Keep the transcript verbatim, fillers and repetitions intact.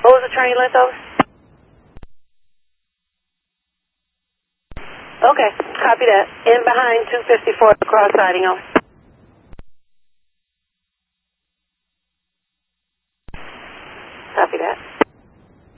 What was the turning length of? Okay, copy that. In behind two fifty-four, cross siding over. Copy that.